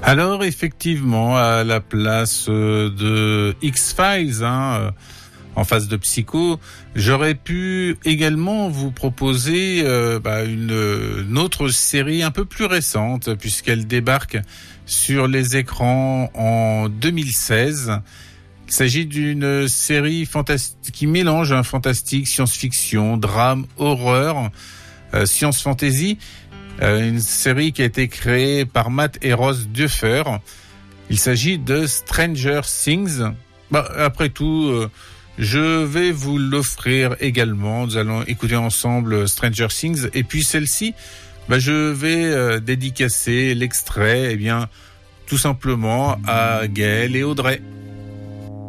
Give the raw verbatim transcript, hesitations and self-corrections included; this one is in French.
Alors effectivement, à la place de X-Files, hein, en face de Psycho, j'aurais pu également vous proposer euh, bah, une, une autre série un peu plus récente, puisqu'elle débarque sur les écrans en deux mille seize. Il s'agit d'une série fantastique qui mélange un fantastique, science-fiction, drame, horreur, euh, science-fantasy. Euh, une série qui a été créée par Matt et Ross Duffer. Il s'agit de Stranger Things. Bah, après tout, euh, je vais vous l'offrir également. Nous allons écouter ensemble Stranger Things. Et puis celle-ci, bah, je vais euh, dédicacer l'extrait, eh bien, tout simplement à Gaël et Audrey.